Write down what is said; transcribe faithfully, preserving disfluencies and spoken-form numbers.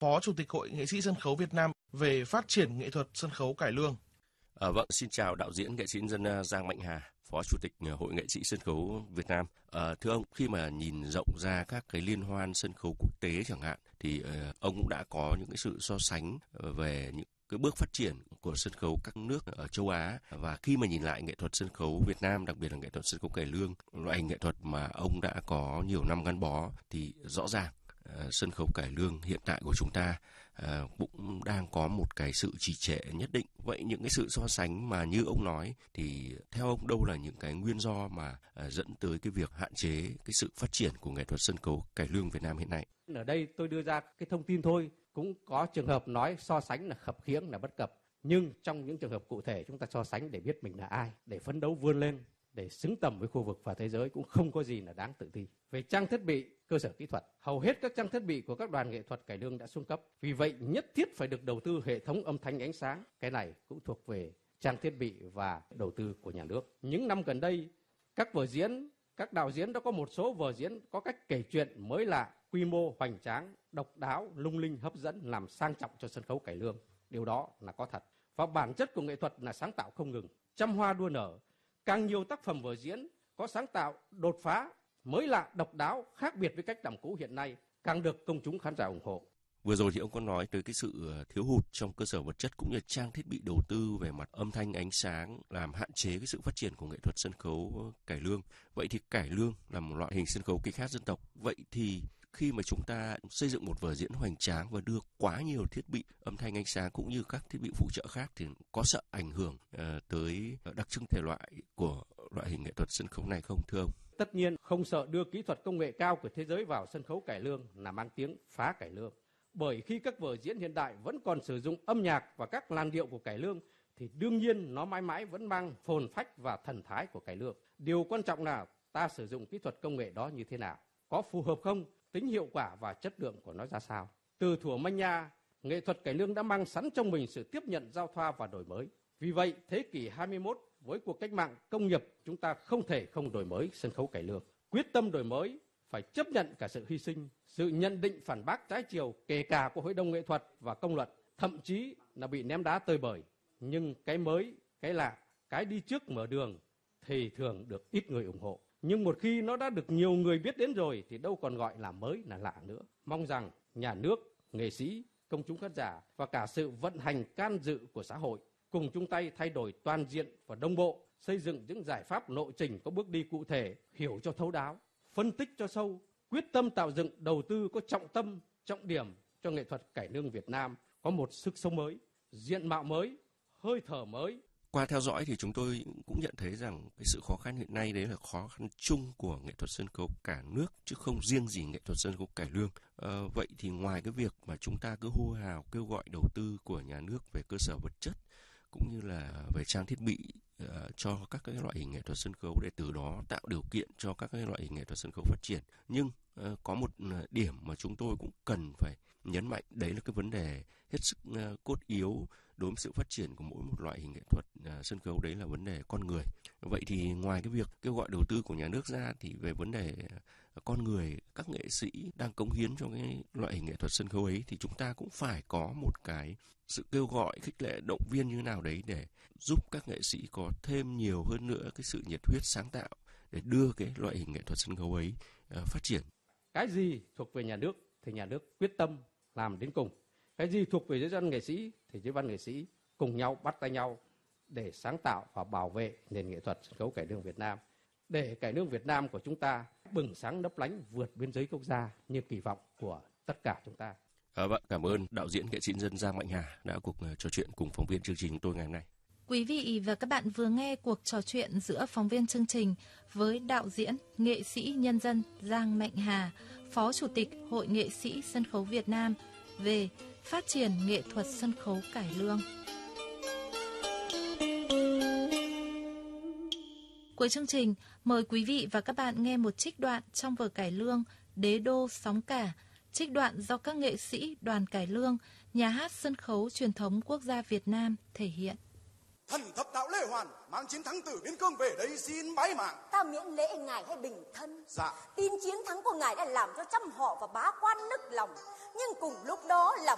Phó Chủ tịch Hội Nghệ sĩ Sân khấu Việt Nam về phát triển nghệ thuật sân khấu cải lương. À, vâng, xin chào đạo diễn nghệ sĩ nhân dân Giang Mạnh Hà, Phó Chủ tịch Hội Nghệ sĩ Sân khấu Việt Nam. À, thưa ông, khi mà nhìn rộng ra các cái liên hoan sân khấu quốc tế chẳng hạn, thì uh, ông cũng đã có những cái sự so sánh về những cái bước phát triển của sân khấu các nước ở châu Á, và khi mà nhìn lại nghệ thuật sân khấu Việt Nam, đặc biệt là nghệ thuật sân khấu cải lương, loại hình nghệ thuật mà ông đã có nhiều năm gắn bó, thì rõ ràng Uh, sân khấu cải lương hiện tại của chúng ta uh, cũng đang có một cái sự trì trệ nhất định. Vậy những cái sự so sánh mà như ông nói thì theo ông đâu là những cái nguyên do mà uh, dẫn tới cái việc hạn chế cái sự phát triển của nghệ thuật sân khấu cải lương Việt Nam hiện nay? Ở đây tôi đưa ra cái thông tin thôi, cũng có trường hợp nói so sánh là khập khiễng, là bất cập. Nhưng trong những trường hợp cụ thể chúng ta so sánh để biết mình là ai, để phấn đấu vươn lên, để xứng tầm với khu vực và thế giới, cũng không có gì là đáng tự ti. Về trang thiết bị, cơ sở kỹ thuật, hầu hết các trang thiết bị của các đoàn nghệ thuật cải lương đã xuống cấp. Vì vậy nhất thiết phải được đầu tư hệ thống âm thanh ánh sáng. Cái này cũng thuộc về trang thiết bị và đầu tư của nhà nước. Những năm gần đây, các vở diễn, các đạo diễn đã có một số vở diễn có cách kể chuyện mới lạ, quy mô hoành tráng, độc đáo, lung linh, hấp dẫn, làm sang trọng cho sân khấu cải lương. Điều đó là có thật. Và bản chất của nghệ thuật là sáng tạo không ngừng, trăm hoa đua nở. Càng nhiều tác phẩm vở diễn có sáng tạo đột phá, mới lạ, độc đáo, khác biệt với cách làm cũ hiện nay, càng được công chúng khán giả ủng hộ. Vừa rồi thì ông có nói tới cái sự thiếu hụt trong cơ sở vật chất cũng như trang thiết bị đầu tư về mặt âm thanh ánh sáng làm hạn chế cái sự phát triển của nghệ thuật sân khấu cải lương. Vậy thì cải lương là một loại hình sân khấu kịch hát dân tộc. Vậy thì khi mà chúng ta xây dựng một vở diễn hoành tráng và đưa quá nhiều thiết bị âm thanh ánh sáng cũng như các thiết bị phụ trợ khác thì có sợ ảnh hưởng uh, tới đặc trưng thể loại của loại hình nghệ thuật sân khấu này không thưa ông? Tất nhiên không sợ đưa kỹ thuật công nghệ cao của thế giới vào sân khấu cải lương là mang tiếng phá cải lương. Bởi khi các vở diễn hiện đại vẫn còn sử dụng âm nhạc và các làn điệu của cải lương thì đương nhiên nó mãi mãi vẫn mang hồn phách và thần thái của cải lương. Điều quan trọng là ta sử dụng kỹ thuật công nghệ đó như thế nào, có phù hợp không, tính hiệu quả và chất lượng của nó ra sao. Từ thuở manh nha, nghệ thuật cải lương đã mang sẵn trong mình sự tiếp nhận, giao thoa và đổi mới. Vì vậy, thế kỷ hai mươi mốt với cuộc cách mạng công nghiệp, chúng ta không thể không đổi mới sân khấu cải lương. Quyết tâm đổi mới phải chấp nhận cả sự hy sinh, sự nhận định phản bác trái chiều kể cả của hội đồng nghệ thuật và công luận, thậm chí là bị ném đá tơi bời. Nhưng cái mới, cái lạ, cái đi trước mở đường thì thường được ít người ủng hộ. Nhưng một khi nó đã được nhiều người biết đến rồi thì đâu còn gọi là mới là lạ nữa. Mong rằng nhà nước, nghệ sĩ, công chúng khán giả và cả sự vận hành can dự của xã hội cùng chung tay thay đổi toàn diện và đồng bộ, xây dựng những giải pháp lộ trình có bước đi cụ thể, hiểu cho thấu đáo, phân tích cho sâu, quyết tâm tạo dựng đầu tư có trọng tâm, trọng điểm cho nghệ thuật cải lương Việt Nam có một sức sống mới, diện mạo mới, hơi thở mới. Qua theo dõi thì chúng tôi cũng nhận thấy rằng cái sự khó khăn hiện nay đấy là khó khăn chung của nghệ thuật sân khấu cả nước chứ không riêng gì nghệ thuật sân khấu cải lương. À, vậy thì ngoài cái việc mà chúng ta cứ hô hào kêu gọi đầu tư của nhà nước về cơ sở vật chất cũng như là về trang thiết bị uh, cho các cái loại hình nghệ thuật sân khấu để từ đó tạo điều kiện cho các cái loại hình nghệ thuật sân khấu phát triển. Nhưng uh, có một uh, điểm mà chúng tôi cũng cần phải nhấn mạnh, đấy là cái vấn đề hết sức uh, cốt yếu đối với sự phát triển của mỗi một loại hình nghệ thuật uh, sân khấu, đấy là vấn đề con người. Vậy thì ngoài cái việc kêu gọi đầu tư của nhà nước ra thì về vấn đề uh, con người, các nghệ sĩ đang cống hiến cho cái loại hình nghệ thuật sân khấu ấy thì chúng ta cũng phải có một cái sự kêu gọi, khích lệ, động viên như thế nào đấy để giúp các nghệ sĩ có thêm nhiều hơn nữa cái sự nhiệt huyết sáng tạo để đưa cái loại hình nghệ thuật sân khấu ấy uh, phát triển. Cái gì thuộc về nhà nước thì nhà nước quyết tâm làm đến cùng. Cái gì thuộc về giới văn nghệ sĩ thì giới văn nghệ sĩ cùng nhau bắt tay nhau để sáng tạo và bảo vệ nền nghệ thuật sân khấu cải lương Việt Nam. Để cải lương Việt Nam của chúng ta bừng sáng lấp lánh vượt biên giới quốc gia như kỳ vọng của tất cả chúng ta. À, vâng, cảm ơn đạo diễn nghệ sĩ nhân dân Giang Mạnh Hà đã cuộc uh, trò chuyện cùng phóng viên chương trình tôi ngày hôm nay. Quý vị và các bạn vừa nghe cuộc trò chuyện giữa phóng viên chương trình với đạo diễn nghệ sĩ nhân dân Giang Mạnh Hà, Phó Chủ tịch Hội Nghệ sĩ Sân khấu Việt Nam về phát triển nghệ thuật sân khấu cải lương. Cuối chương trình, mời quý vị và các bạn nghe một trích đoạn trong vở cải lương Đế đô sóng cả, trích đoạn do các nghệ sĩ đoàn cải lương, nhà hát sân khấu truyền thống quốc gia Việt Nam thể hiện. Thần thập đạo Lê Hoàn mang chiến thắng từ biên cương về đây xin bái mạng. Ta miễn lễ ngài hay bình thân. Dạ. Tin chiến thắng của ngài đã làm cho trăm họ và bá quan nức lòng, nhưng cùng lúc đó là